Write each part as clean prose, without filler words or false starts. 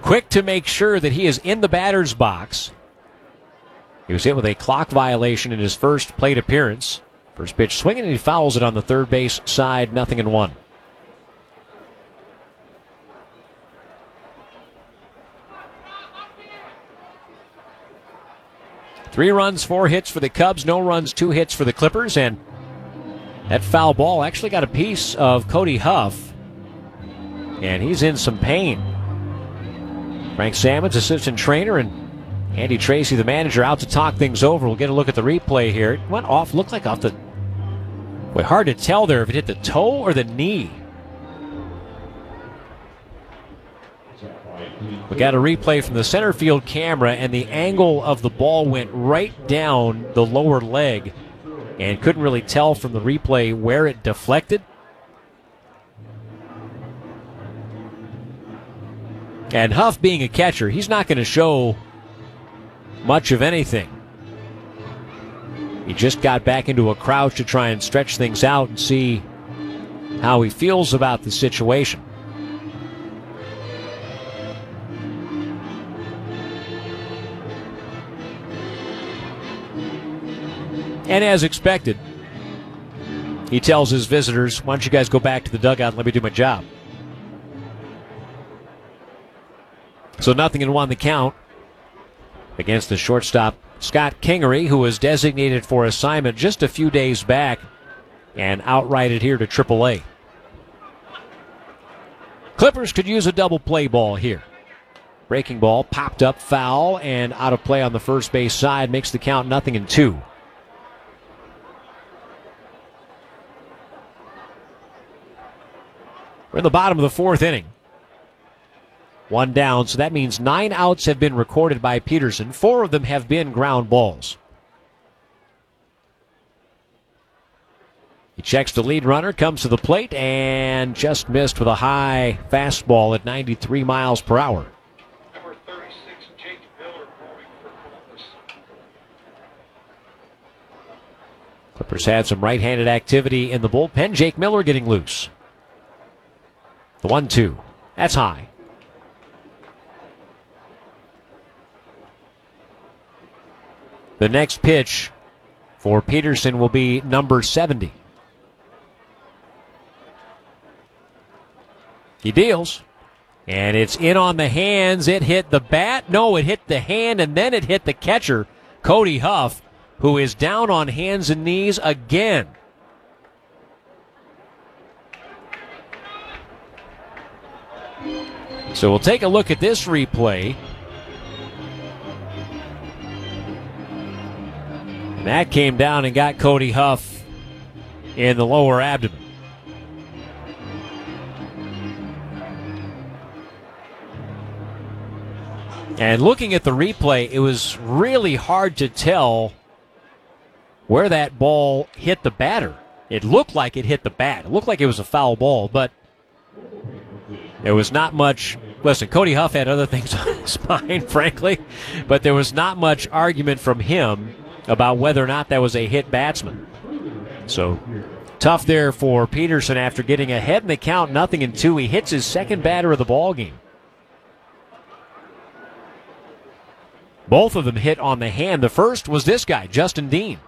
quick to make sure that he is in the batter's box. He was hit with a clock violation in his first plate appearance. First pitch swinging, and he fouls it on the third base side, 0-1. Three runs, 4 hits for the Cubs, no runs, 2 hits for the Clippers, and that foul ball actually got a piece of Cody Huff, and he's in some pain. Frank Salmons, assistant trainer, and Andy Tracy, the manager, out to talk things over. We'll get a look at the replay here. It went off, looked like off the... Boy, hard to tell there if it hit the toe or the knee. We got a replay from the center field camera, and the angle of the ball went right down the lower leg, and couldn't really tell from the replay where it deflected. And Huff, being a catcher, he's not going to show much of anything. He just got back into a crouch to try and stretch things out and see how he feels about the situation. And as expected, he tells his visitors, why don't you guys go back to the dugout and let me do my job. So 0-1 the count against the shortstop, Scott Kingery, who was designated for assignment just a few days back and outrighted here to AAA. Clippers could use a double play ball here. Breaking ball popped up foul and out of play on the first base side, makes the count 0-2. We're in the bottom of the fourth inning. 1 down, so that means 9 outs have been recorded by Peterson. 4 of them have been ground balls. He checks the lead runner, comes to the plate, and just missed with a high fastball at 93 miles per hour. Number 36, Jake Miller, moving for Columbus. Clippers had some right-handed activity in the bullpen. Jake Miller getting loose. The 1-2. That's high. The next pitch for Peterson will be number 70. He deals. And it's in on the hands. It hit the bat. No, it hit the hand, and then it hit the catcher, Cody Huff, who is down on hands and knees again. So we'll take a look at this replay. And that came down and got Cody Huff in the lower abdomen. And looking at the replay, it was really hard to tell where that ball hit the batter. It looked like it hit the bat. It looked like it was a foul ball, but there was not much. Listen, Cody Huff had other things on his mind, frankly, but there was not much argument from him about whether or not that was a hit batsman. So tough there for Peterson after getting ahead in the count, 0-2. He hits his second batter of the ball game. Both of them hit on the hand. The first was this guy, Justin Dean.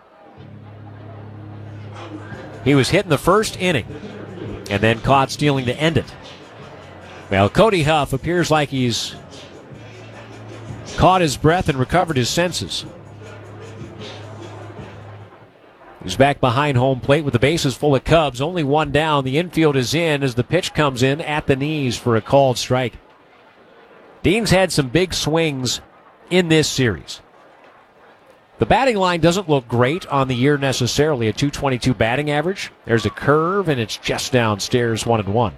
He was hit in the first inning and then caught stealing to end it. Well, Cody Huff appears like he's caught his breath and recovered his senses. He's back behind home plate with the bases full of Cubs. Only 1 down. The infield is in as the pitch comes in at the knees for a called strike. Dean's had some big swings in this series. The batting line doesn't look great on the year necessarily. A .222 batting average. There's a curve, and it's just downstairs, 1-1.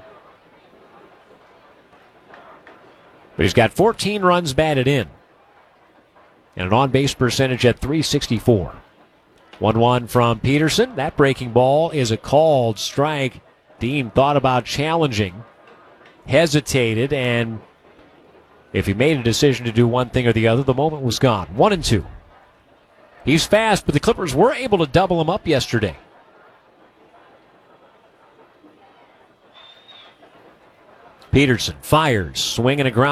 But he's got 14 runs batted in and an on-base percentage at .364. 1-1 from Peterson. That breaking ball is a called strike. Dean thought about challenging, hesitated, and if he made a decision to do one thing or the other, the moment was gone. 1-2. He's fast, but the Clippers were able to double him up yesterday. Peterson fires, swinging a ground.